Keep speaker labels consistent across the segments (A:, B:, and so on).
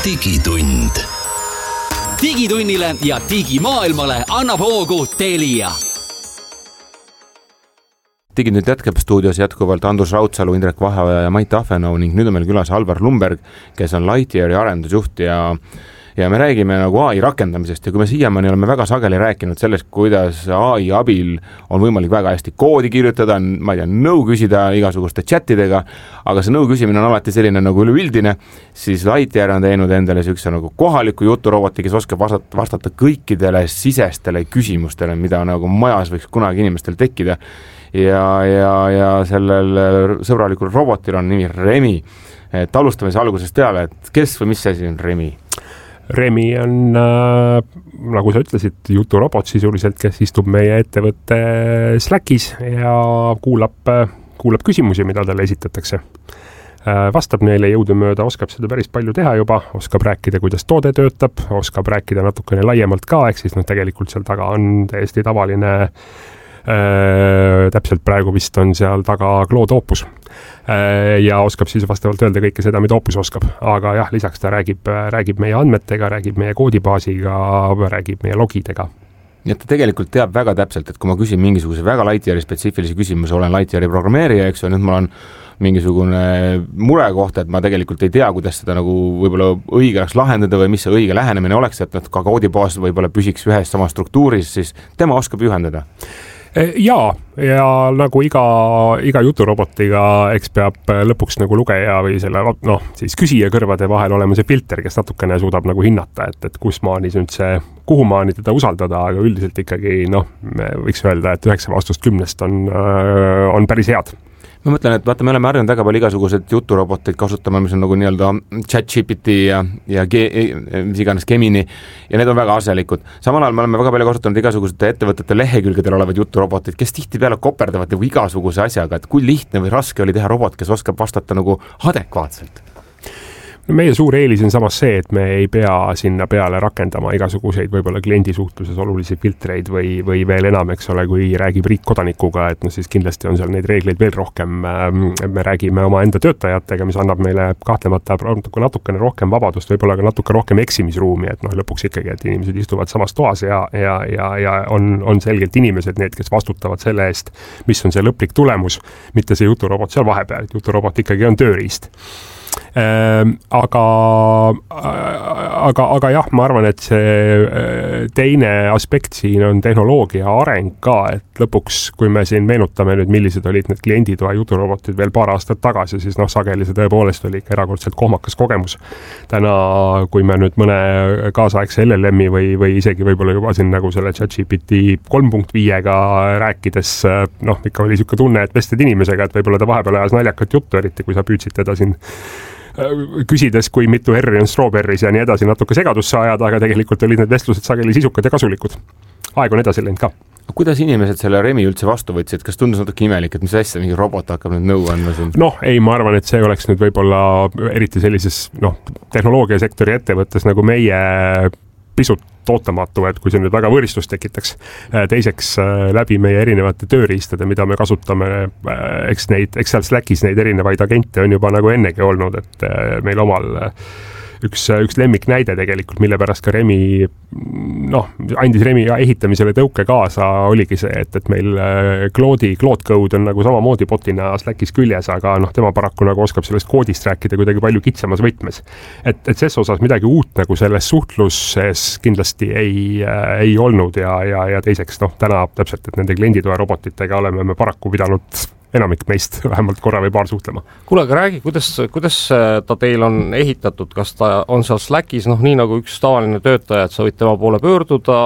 A: digitund.
B: Digitunnile ja digimaailmale annab hoogu Telia.
C: Digitund jätkab stuudios jätkuvalt Andrus Raudsalu, Indrek Vaheoja ja Mait Ahvenau ning nüüd on meil külas Alvar Lumberg, kes on Lightyeari arendusjuht ja me räägime nagu AI rakendamisest ja kui me siiamaani oleme väga sageli rääkinud sellest, kuidas AI abil on võimalik väga hästi koodi kirjutada, ma ei tea, nõu küsida igasuguste chatidega, aga see nõu küsimine on alati selline nagu üleüldine, siis Lightyear on teinud endale sellise nagu kohaliku juturoboti, kes oskab vastata kõikidele sisestele küsimustele, mida nagu majas võiks kunagi inimestel tekkida. Ja sellel sõbralikul robotil on nimi Remi. Et alustame siis algusest peale, et kes või mis asi on Remi?
D: Remi on, nagu sa ütlesid, juturobot sisuliselt, kes istub meie ettevõtte Slackis ja kuulab küsimusi, mida talle esitatakse. Vastab neile jõudumööda, oskab seda päris palju teha juba, oskab rääkida, kuidas toode töötab, oskab rääkida natukene laiemalt ka, ehk siis tegelikult seal taga on täiesti tavaline täpselt praegu vist on seal taga Claude Opus ja oskab siis vastavalt öelda kõike seda, mida Opus oskab, aga jah, lisaks ta räägib meie andmetega, räägib meie koodibaasiga, räägib meie logidega.
C: Nii et ta tegelikult teab väga täpselt, et kui ma küsin mingisuguse väga Lightyeari spetsiifilise küsimuse, olen Lightyeari programmeerija, eks nüüd mul on mingisugune mure kohta, et ma tegelikult ei tea, kuidas seda nagu võib-olla õige oleks lahendada või mis see õige lähenemine oleks, et ka koodibaas võib-olla püsiks ühes sama struktuuris, siis tema oskab juhendada.
D: Ja nagu iga juturobotiga, eks peab lõpuks nagu lugeja või selle, siis küsija kõrvade vahel olema see filter, kes natukene suudab nagu hinnata, et kus maani kuhu maani teda usaldada, aga üldiselt ikkagi, me võiks öelda, et 9 vastust 10 on päris head.
C: Ma mõtlen, et vaata, me oleme harjunud väga palju igasugused juturoboteid kasutama, mis on nagu nii-öelda ChatGPT ja mis iganes Gemini ja need on väga asjalikud. Samal ajal me oleme väga palju kasutanud igasugused ettevõtete lehekülgedel olevad juturoboteid, kes tihtipeale koperdavad nagu igasuguse asjaga, et kui lihtne või raske oli teha robot, kes oskab vastata nagu adekvaatselt.
D: Meie suur eelis on samas see, et me ei pea sinna peale rakendama igasuguseid võib-olla kliendi suhtluses olulisi filtreid või veel enam, eks ole, kui räägib riik kodanikuga, et siis kindlasti on seal neid reegleid veel rohkem. Me räägime oma enda töötajatega, mis annab meile kahtlemata natukene rohkem vabadust, võib-olla ka natuke rohkem eksimisruumi, et lõpuks ikkagi, et inimesed istuvad samas toas ja on selgelt inimesed need, kes vastutavad selle eest, mis on see lõplik tulemus, mitte see juturobot seal vahepeal, et juturobot ikkagi on tööriist. Aga jah, ma arvan, et see teine aspekt siin on tehnoloogia areng ka, et lõpuks, kui me siin meenutame nüüd, millised olid need klienditoa juturobotid veel paar aastat tagasi, siis sageli see tõepoolest oli ikka erakordselt kohmakas kogemus. Täna, kui me nüüd mõne kaasaegse LLM-i või isegi võib-olla juba siin nagu selle ChatGPT 3.5-ga rääkides, ikka oli siuke tunne, et vestled inimesega, et võib-olla ta vahepeal ajas naljakat juttu, eriti kui sa püüdsid teda siin küsides, kui mitu herri on strawberries ja nii edasi natuke segadusse ajada, aga tegelikult olid need vestlused sageli sisukad ja kasulikud. Aeg on edasi läinud ka.
C: Kuidas inimesed selle Remi üldse vastu võtsid? Kas tundus natuke imelik, et mis asja mingi robot hakkab nüüd nõu andma siin?
D: Ei, ma arvan, et see oleks nüüd võib-olla eriti sellises tehnoloogiasektori ettevõttes nagu meie pisut ootamatu, et kui see nüüd väga võõristust tekitaks. Teiseks läbi meie erinevate tööriistade, mida me kasutame, eks seal Slackis neid erinevaid agente on juba nagu ennegi olnud, et meil omal üks lemmik näide tegelikult, mille pärast ka Remi, andis Remi ehitamisele tõuke kaasa, oligi see, et meil Claude Code on nagu samamoodi botina Slackis küljes, aga tema paraku nagu oskab sellest koodist rääkida kuidagi palju kitsamas võtmes. Et ses osas midagi uut nagu selles suhtluses kindlasti ei olnud ja teiseks, täna täpselt, et nende klienditoe robotitega oleme me paraku pidanud enamik meist vähemalt korra või paar suhtlema.
E: Kuule, aga räägi, kuidas ta teil on ehitatud, kas ta on seal Slackis, nii nagu üks tavaline töötaja, et sa võid tema poole pöörduda,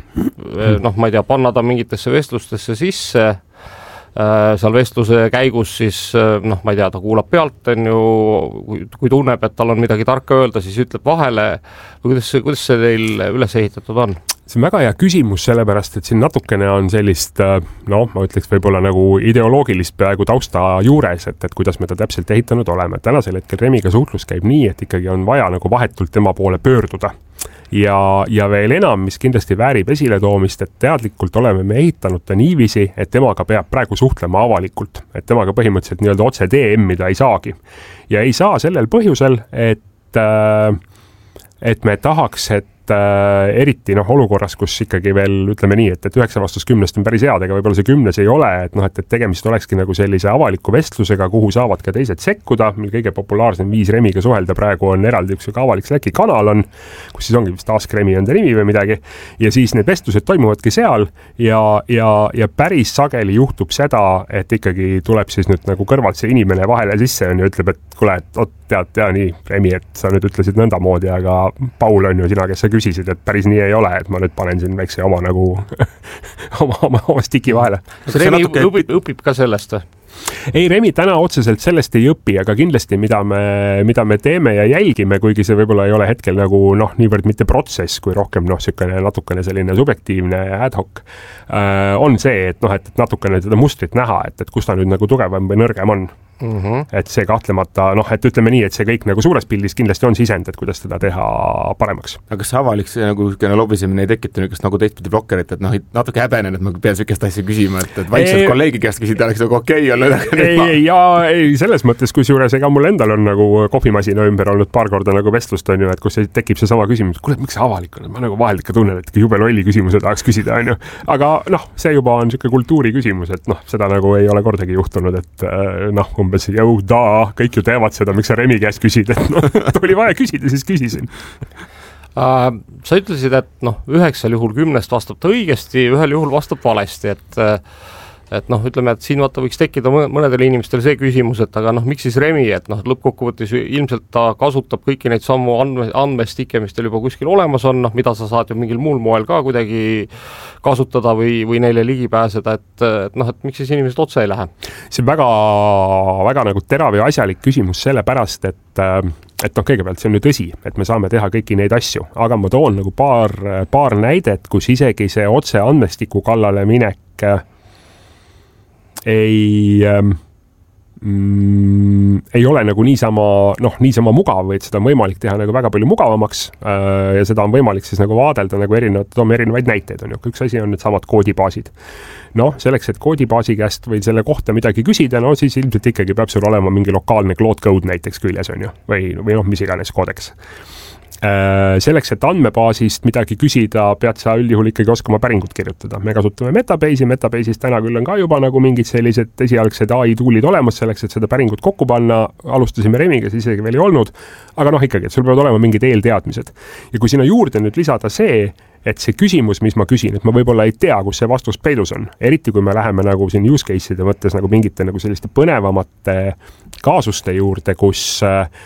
E: ma ei tea, panna ta mingitesse vestlustesse sisse, seal vestluse käigus siis, ma ei tea, ta kuulab pealt, on ju, kui tunneb, et tal on midagi tarka öelda, siis ütleb vahele, või kuidas see teil üles ehitatud on?
D: See on väga hea küsimus, sellepärast, et siin natukene on sellist, ma ütleks võib-olla nagu ideoloogilist peaaegu tausta juures, et kuidas me ta täpselt ehitanud oleme. Tänasel hetkel Remiga suhtlus käib nii, et ikkagi on vaja nagu vahetult tema poole pöörduda. Ja veel enam, mis kindlasti väärib esile toomist, et teadlikult oleme me ehitanud ta niiviisi, et temaga peab praegu suhtlema avalikult. Et temaga põhimõtteliselt nii-öelda otse DM-ida ei saagi. Ja ei saa sellel põhjusel, et et me tahaks, et eriti olukorras, kus ikkagi veel ütleme nii, et 9 vastus 10 on päris head, aga võib-olla see 10 ei ole, et tegemist olekski nagu sellise avaliku vestlusega, kuhu saavad ka teised sekkuda, mil kõige populaarsem viis Remiga suhelda praegu on eraldi üks avalik Slacki kanal on, kus siis ongi vist Ask Remi on ta nimi või midagi, ja siis need vestlused toimuvadki seal ja päris sageli juhtub seda, et ikkagi tuleb siis nüüd nagu kõrvalt see inimene vahele sisse on ja ütleb, et kuule, et tead, nii, Remi, et sa nüüd ütlesid nõndamoodi, aga Paul on ju sina, kes sa küsisid, et päris nii ei ole, et ma nüüd panen siin väikse oma nagu oma stiki vahele.
E: Kas Remi õpib ka sellest?
D: Ei, Remi täna otseselt sellest ei õpi, aga kindlasti mida me teeme ja jälgime, kuigi see võib-olla ei ole hetkel nagu niivõrd mitte protsess, kui rohkem natukene selline subjektiivne ad hoc, on see, et natukene seda mustrit näha, et kus ta nüüd nagu tugevam või nõrgem on. Et see kahtlemata, et ütleme nii, et see kõik nagu suures pildis kindlasti on sisend, et kuidas seda teha paremaks.
C: Aga kas avalik see nagu lobisemine ei tekita niisugust nagu teistpidi blokkerit, et natuke häbenen, et ma pean sellist asja küsima, et vaikselt kolleegi käest küsida oleks nagu okei on.
D: Ei, selles mõttes, kusjuures ega mul endal on nagu kohvimasina ümber olnud paar korda nagu vestlust on ju, et kus tekib see sama küsimus, kuule, miks see avalik on, ma nagu vahel ikka tunnen, et jube lolli küsimuse tahaks küsida, on ju. Aga see juba on niisugune kultuuri küsimus, et seda nagu ei ole kordagi juhtunud, et umbes, kõik ju teevad seda, miks sa Remi käest küsid, et oli vaja küsida, siis küsisin.
E: Sa ütlesid, et 9 juhul 10 vastab ta õigesti, 1 juhul vastab valesti, et ütleme, et siin võiks tekkida mõnedel inimestel see küsimus, et aga miks siis Remi, et lõppkokkuvõttes ilmselt ta kasutab kõiki neid sammu andmestikke, mis teil juba kuskil olemas on, mida sa saad ju mingil muul moel ka kuidagi kasutada või neile ligi pääseda, et miks siis inimesed otse ei lähe?
D: See on väga, väga nagu terav ja asjalik küsimus sellepärast, et kõigepealt see on ju tõsi, et me saame teha kõiki neid asju, aga ma toon nagu paar näidet, kus isegi see otse andmestiku kallale minek ei ole nagu niisama mugav, või et seda on võimalik teha nagu väga palju mugavamaks ja seda on võimalik siis nagu vaadelda nagu erinevaid näiteid on ju. Üks asi on need samad koodibaasid. Selleks, et koodibaasi käest või selle kohta midagi küsida, siis ilmselt ikkagi peab sul olema mingi lokaalne Cloud Code näiteks küljes on ju, või mis iganes koodeks. Selleks, et andmebaasist midagi küsida, pead sa üldjuhul ikkagi oskama päringut kirjutada. Me kasutame Metabase'is täna küll on ka juba nagu mingid sellised esialgsed AI toolid olemas selleks, et seda päringut kokku panna. Alustasime Remiga, siis isegi veel ei olnud, aga ikkagi, et sul peavad olema mingid eelteadmised. Ja kui sinna juurde nüüd lisada see, et see küsimus, mis ma küsin, et ma võib-olla ei tea, kus see vastus peidus on, eriti kui me läheme nagu siin use case'ide mõttes nagu mingite nagu selliste põnevamate kaasuste juurde, kus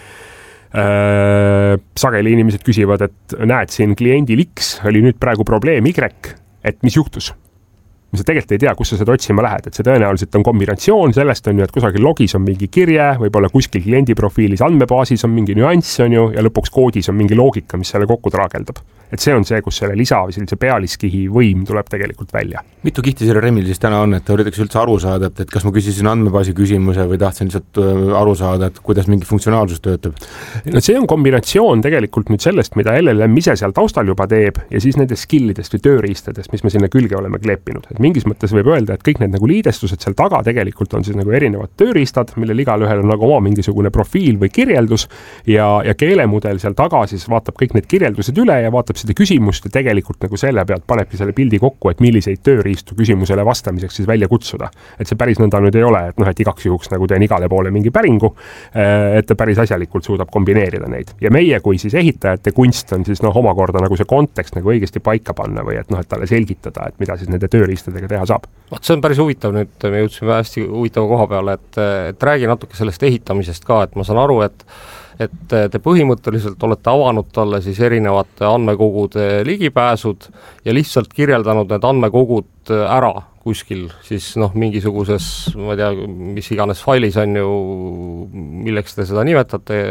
D: sageli inimesed küsivad, et näed siin kliendil X oli nüüd praegu probleem Y, et mis juhtus? Sa tegelikult ei tea, kus sa seda otsima lähed, et see tõenäoliselt on kombinatsioon sellest on ju, et kusagil logis on mingi kirje, võib-olla kuskil kliendi profiilis andmebaasis on mingi nüanss on ju, ja lõpuks koodis on mingi loogika, mis selle kokku traageldab. Et see on see, kus selle lisa või sellise pealiskihi võim tuleb tegelikult välja.
C: Mitu kihti selle Remil siis täna on, et üritaks üldse aru saada, et kas ma küsisin andmebaasi küsimuse või tahtsin lihtsalt aru saada, et kuidas mingi funktsionaalsus töötab?
D: See on kombinatsioon tegelikult nüüd sellest, mida LLM ise seal taustal juba teeb ja siis nendest skillidest või tööriistadest, mis me sinna külge oleme kleepinud. Et mingis mõttes võib öelda, et kõik need nagu liidestused seal taga tegelikult on siis nagu erinevad tööriistad, millel igal ühel on nagu oma mingisugune profiil või kirjeldus ja keelemudel seal taga siis vaatab kõik need kirjeldused üle ja vaatab seda küsimust ja tegelikult nagu selle pealt panebki selle pildi kokku, et milliseid tööriistu küsimusele vastamiseks siis välja kutsuda. Et see päris nõnda nüüd ei ole, et et igaks juhuks nagu teen igale poole mingi päringu, et ta päris asjalikult suudab kombineerida neid. Ja meie kui siis ehitajate kunst on siis omakorda nagu see kontekst nagu õigesti paika panna või et talle selgitada, et mida siis nende tööriistadega teha saab.
E: See on päris huvitav nüüd, me jõudsime hästi huvitava koha peale, et räägi natuke sellest ehitamisest ka, et ma saan aru, et te põhimõtteliselt olete avanud talle siis erinevate andmekogude ligipääsud ja lihtsalt kirjeldanud need andmekogud ära kuskil siis mingisuguses, ma ei tea, mis iganes failis on ju, milleks te seda nimetate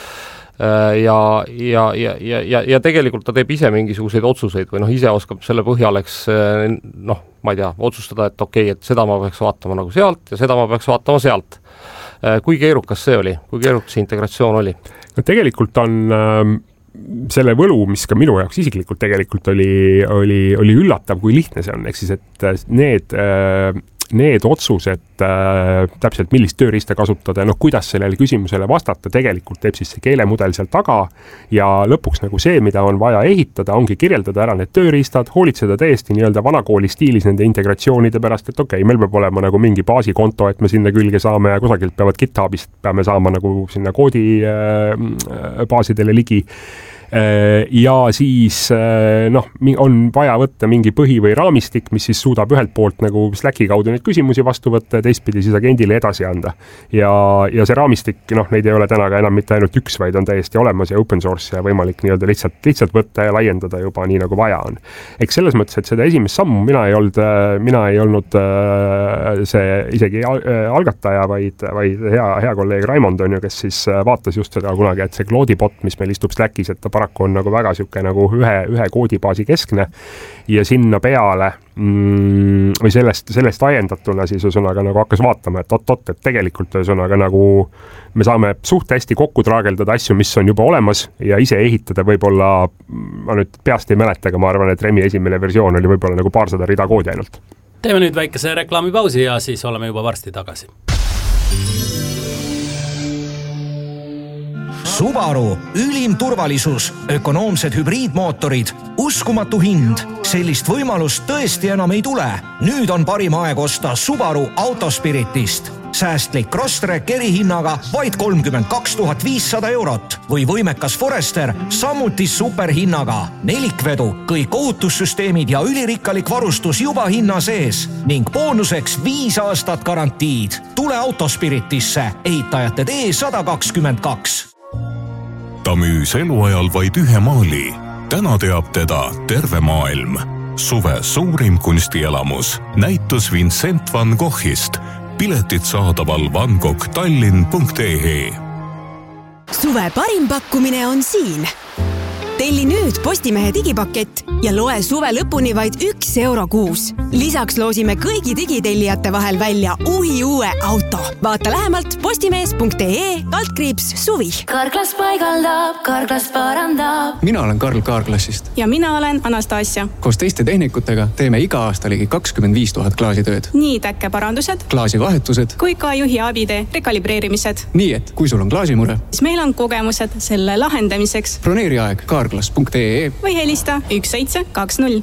E: ja tegelikult ta teeb ise mingisuguseid otsuseid või ise oskab selle põhjal, eks ma ei tea, otsustada, et okei, et seda ma peaks vaatama nagu sealt ja seda ma peaks vaatama sealt. Kui keerukas see oli? Kui keerukas see integratsioon oli?
D: Tegelikult on selle võlu, mis ka minu jaoks isiklikult tegelikult oli üllatav, kui lihtne see on. Ehk siis, et need need otsused, täpselt millist tööriista kasutada ja kuidas sellele küsimusele vastata, tegelikult teeb siis see keelemudel seal taga ja lõpuks nagu see, mida on vaja ehitada, ongi kirjeldada ära need tööriistad, hoolitseda täiesti nii-öelda vanakooli stiilis nende integratsioonide pärast, et okei, meil peab olema nagu mingi baasikonto, et me sinna külge saame ja kusagilt peavad GitHubist peame saama nagu sinna koodi baasidele ligi. Ja siis on vaja võtta mingi põhi või raamistik, mis siis suudab ühelt poolt nagu Slacki kaudu neid küsimusi vastu võtta ja teistpidi siis agendile edasi anda. Ja see raamistik, neid ei ole täna ka enam mitte ainult üks, vaid on täiesti olemas ja open source ja võimalik nii-öelda lihtsalt võtta ja laiendada juba nii nagu vaja on. Eks selles mõttes, et seda esimest sammu mina ei olnud see isegi algataja, vaid hea kolleeg Raimond on ju, kes siis vaatas just seda kunagi, et see Cloudibot, mis meil istub Slackis, et ta paraku on nagu väga siuke nagu ühe koodibaasi keskne ja sinna peale või sellest ajendatuna siis ühesõnaga nagu hakkas vaatama, et et tegelikult ühesõnaga nagu me saame suht hästi kokku traageldada asju, mis on juba olemas ja ise ehitada võib-olla, ma nüüd peast ei mäleta, aga ma arvan, et Remi esimene versioon oli võib-olla nagu 200 rida koodi ainult.
A: Teeme nüüd väikese reklaamipausi ja siis oleme juba varsti tagasi.
F: Subaru, ülim turvalisus, ökonoomsed hübriidmootorid, uskumatu hind. Sellist võimalust tõesti enam ei tule. Nüüd on parim aeg osta Subaru Autospiritist. Säästlik Crosstrek erihinnaga vaid 32 500 eurot või võimekas Forester samuti superhinnaga. Nelikvedu, kõik ohutussüsteemid ja ülirikkalik varustus juba hinna sees ning boonuseks 5 aastat garantiid. Tule Autospiritisse, ehitajate tee 122.
G: Ta müüs eluajal vaid ühe maali. Täna teab teda terve maailm. Suve suurim kunstielamus. Näitus Vincent van Goghist. Piletid saadaval vangoghtallinn.ee.
H: Suve parim pakkumine on siin. Telli nüüd Postimehe digipakett ja loe suve lõpuni vaid 1 euro kuus. Lisaks loosime kõigi digitellijate vahel välja uue auto. Vaata lähemalt postimees.ee/suvi.
I: Karklas paigaldab, Karklas parandab.
J: Mina olen Karl Kaarklassist.
K: Ja mina olen Anastasia.
J: Koos teiste tehnikutega teeme iga aasta ligi 25 000 klaasitööd.
K: Nii täkkeparandused,
J: klaasivahetused
K: kui ka juhi abide rekalibreerimised.
J: Nii et kui sul on klaasimure,
K: siis meil on kogemused selle lahendamiseks.
J: Broneeri aeg Karklas.ee
K: või helista 1720.